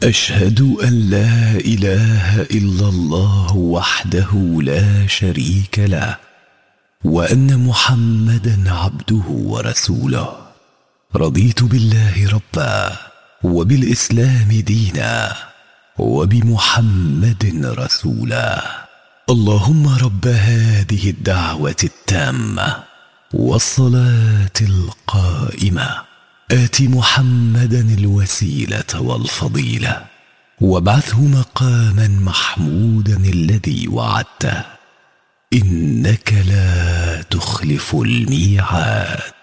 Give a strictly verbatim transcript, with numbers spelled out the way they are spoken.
أشهد أن لا إله إلا الله وحده لا شريك له، وأن محمدا عبده ورسوله. رضيت بالله ربا، وبالإسلام دينا، وبمحمد رسولا. اللهم رب هذه الدعوة التامة والصلاة القائمة، آت محمدا الوسيلة والفضيلة، وابعثه مقاما محمودا الذي وعدته، إنك لا تخلف الميعاد.